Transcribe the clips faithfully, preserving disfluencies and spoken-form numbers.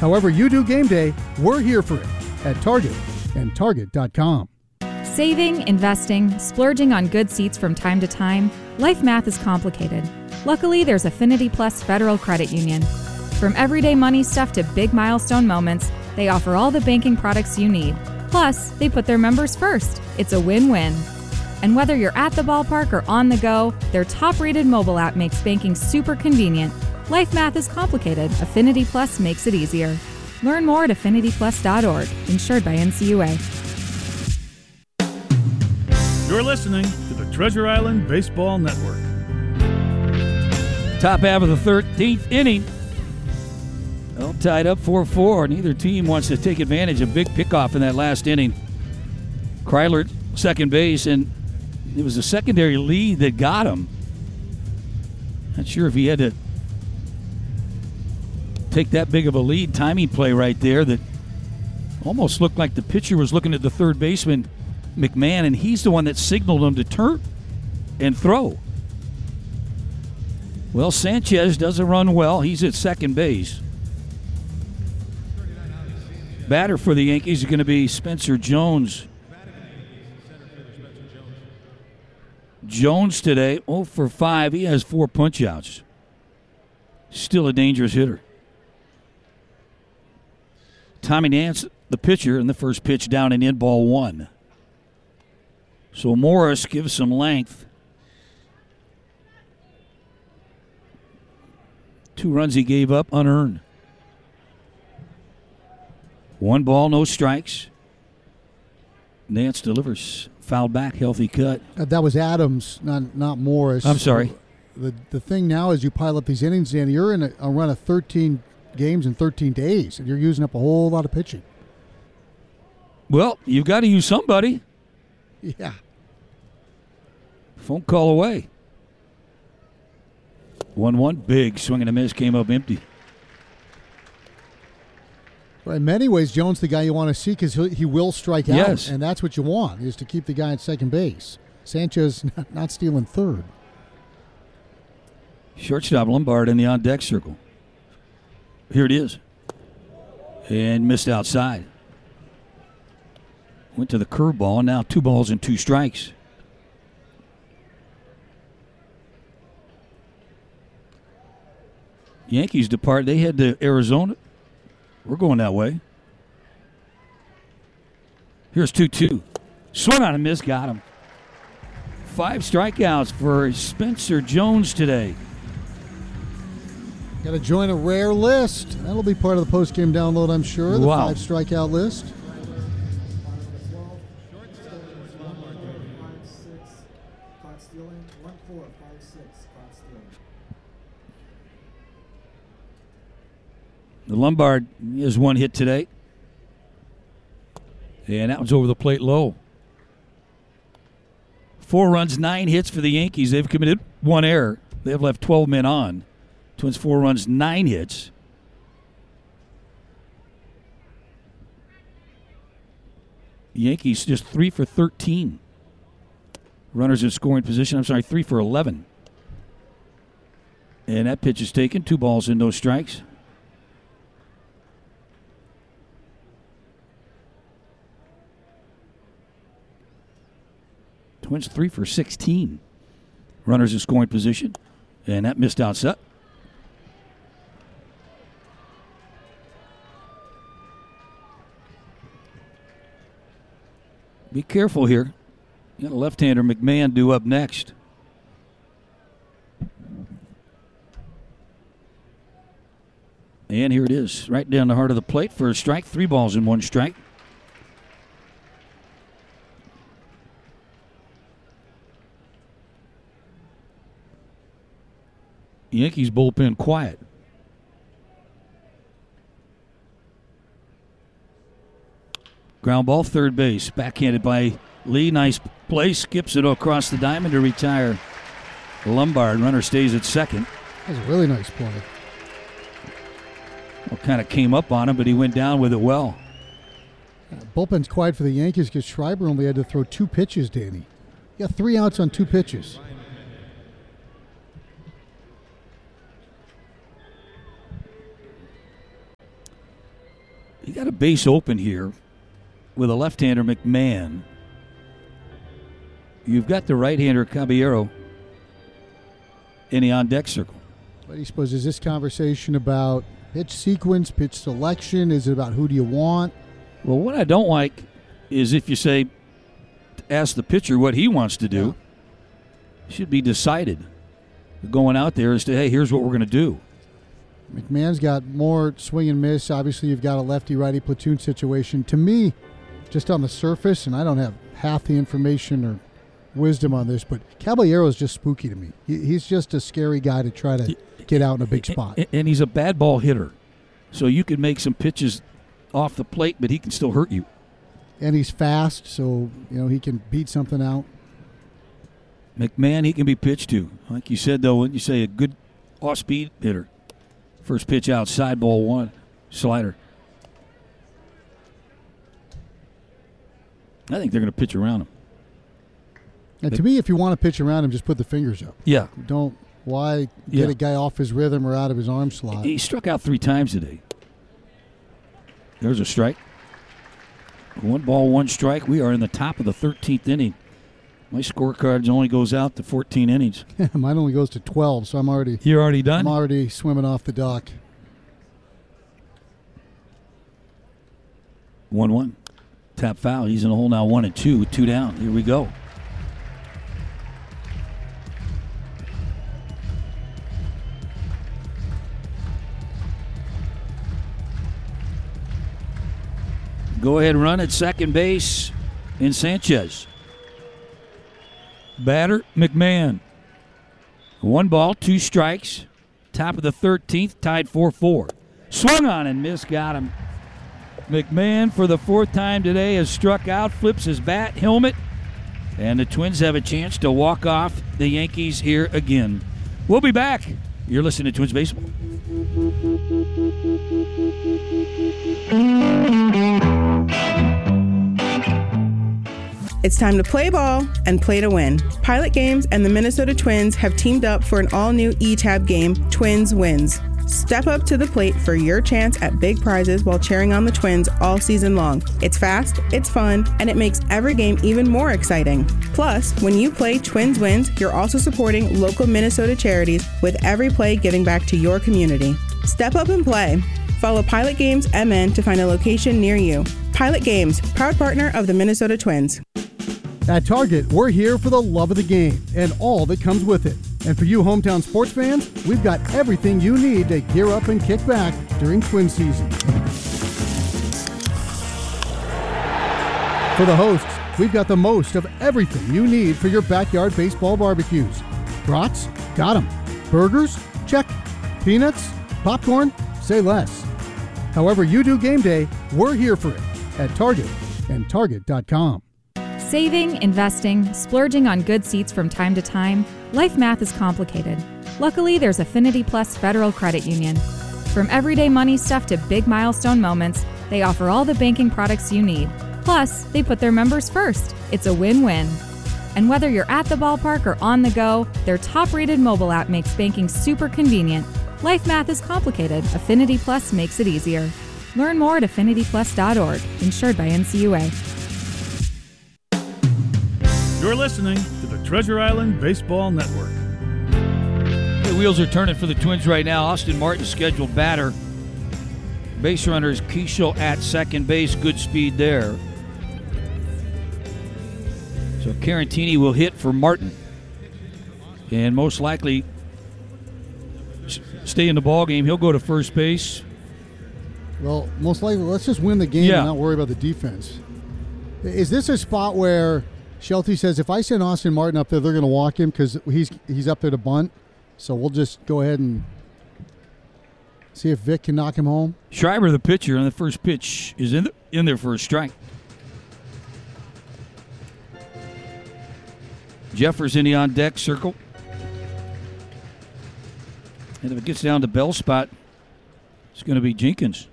However you do game day, we're here for it at Target and Target dot com. Saving, investing, splurging on good seats from time to time, life math is complicated. Luckily, there's Affinity Plus Federal Credit Union. From everyday money stuff to big milestone moments, they offer all the banking products you need. Plus, they put their members first. It's a win-win. And whether you're at the ballpark or on the go, their top-rated mobile app makes banking super convenient. Life math is complicated. Affinity Plus makes it easier. Learn more at affinity plus dot org. Insured by N C U A. You're listening to the Treasure Island Baseball Network. Top half of the thirteenth inning. Well, tied up four four. Neither team wants to take advantage of big pickoff in that last inning. Kryler, second base, and it was a secondary lead that got him. Not sure if he had to take that big of a lead. Timing play right there that almost looked like the pitcher was looking at the third baseman, McMahon, and he's the one that signaled him to turn and throw. Well, Sanchez doesn't run well. He's at second base. Batter for the Yankees is going to be Spencer Jones. Jones today, oh for five. He has four punch-outs. Still a dangerous hitter. Tommy Nance, the pitcher, in the first pitch down and in, ball one. So Morris gives some length. Two runs he gave up unearned. One ball, no strikes. Nance delivers. Foul back, healthy cut. Uh, that was Adams, not not Morris. I'm sorry. The the thing now is you pile up these innings, and you're in a, a run of thirteen games in thirteen days, and you're using up a whole lot of pitching. Well, you've got to use somebody. Yeah. Phone call away. one one, big swing and a miss, came up empty. Well, in many ways, Jones the guy you want to see because he will strike out, yes. And that's what you want, is to keep the guy at second base. Sanchez not, not stealing third. Shortstop Lombard in the on-deck circle. Here it is. And missed outside. Went to the curveball, and now two balls and two strikes. Yankees depart. They head to Arizona. We're going that way. Here's two two. Swung on a miss, got him. Five strikeouts for Spencer Jones today. Got to join a rare list. That'll be part of the post-game download, I'm sure. The wow. five strikeout list. The Lombard has one hit today. And that was over the plate low. Four runs, nine hits for the Yankees. They've committed one error. They've left twelve men on. Twins four runs, nine hits. Yankees just three for thirteen. Runners in scoring position. I'm sorry, three for eleven. And that pitch is taken. Two balls and no strikes. Twins three for sixteen. Runners in scoring position. And that missed outside. Be careful here. You got a left-hander, McMahon, due up next. And here it is, right down the heart of the plate for a strike. Three balls and one strike. Yankees bullpen quiet. Ground ball, third base. Backhanded by Lee. Nice play. Skips it across the diamond to retire Lombard. Runner stays at second. That was a really nice play. Well, kind of came up on him, but he went down with it well. Uh, bullpen's quiet for the Yankees because Schreiber only had to throw two pitches, Danny. You got three outs on two pitches. you got a base open here with a left-hander, McMahon. You've got the right-hander, Caballero, in the on-deck circle. What do you suppose? Is this conversation about pitch sequence, pitch selection? Is it about who do you want? Well, what I don't like is if you say, ask the pitcher what he wants to do. Yeah. It should be decided. Going out there is to, hey, here's what we're going to do. McMahon's got more swing and miss. Obviously, you've got a lefty-righty platoon situation. To me, just on the surface, and I don't have half the information or wisdom on this, but Caballero is just spooky to me. He, he's just a scary guy to try to get out in a big spot. And he's a bad ball hitter. So you can make some pitches off the plate, but he can still hurt you. And he's fast, so you know he can beat something out. McMahon, he can be pitched to. Like you said, though, when you say a good off-speed hitter. First pitch outside, ball one, slider. I think they're going to pitch around him. And to me, if you want to pitch around him, just put the fingers up. Yeah. Don't, why get Yeah. a guy off his rhythm or out of his arm slot? He struck out three times today. There's a strike. One ball, one strike. We are in the top of the thirteenth inning. My scorecard only goes out to fourteen innings. Mine only goes to twelve, so I'm already You're already done? I'm already swimming off the dock. one one. Tap foul. He's in the hole now, one and two. Two down. Here we go. Go ahead, run at second base in Sanchez. Batter, McMahon. One ball, two strikes. Top of the thirteenth, tied four four. Swung on and missed, got him. McMahon, for the fourth time today, has struck out, flips his bat, helmet, and the Twins have a chance to walk off the Yankees here again. We'll be back. You're listening to Twins Baseball. It's time to play ball and play to win. Pilot Games and the Minnesota Twins have teamed up for an all-new E-Tab game, Twins Wins. Step up to the plate for your chance at big prizes while cheering on the Twins all season long. It's fast, it's fun, and it makes every game even more exciting. Plus, when you play Twins Wins, you're also supporting local Minnesota charities with every play giving back to your community. Step up and play. Follow Pilot Games M N to find a location near you. Pilot Games, proud partner of the Minnesota Twins. At Target, we're here for the love of the game and all that comes with it. And for you hometown sports fans, we've got everything you need to gear up and kick back during Twin season. For the hosts, we've got the most of everything you need for your backyard baseball barbecues. Brats? Got 'em. Burgers? Check. Peanuts? Popcorn? Say less. However you do game day, we're here for it at Target and Target dot com. Saving, investing, splurging on good seats from time to time, life math is complicated. Luckily, there's Affinity Plus Federal Credit Union. From everyday money stuff to big milestone moments, they offer all the banking products you need. Plus, they put their members first. It's a win-win. And whether you're at the ballpark or on the go, their top-rated mobile app makes banking super convenient. Life math is complicated. Affinity Plus makes it easier. Learn more at affinity plus dot org. Insured by N C U A. You're listening to the Treasure Island Baseball Network. The wheels are turning for the Twins right now. Austin Martin, scheduled batter. Base runner is Keishel at second base. Good speed there. So Carantini will hit for Martin. And most likely stay in the ball game. He'll go to first base. Well, most likely, let's just win the game Yeah. and not worry about the defense. Is this a spot where Shelty says, if I send Austin Martin up there, they're going to walk him because he's he's up there to bunt? So we'll just go ahead and see if Vic can knock him home. Schreiber, the pitcher, on the first pitch is in, the, in there for a strike. Jeffers in the on-deck circle. And if it gets down to Bell spot, it's going to be Jenkins.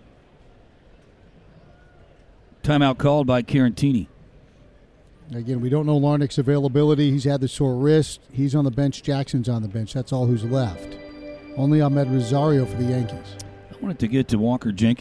Timeout called by Carantini. Again, we don't know Larnick's availability. He's had the sore wrist. He's on the bench. Jackson's on the bench. That's all who's left. Only Ahmed Rosario for the Yankees. I wanted to get to Walker Jenkins.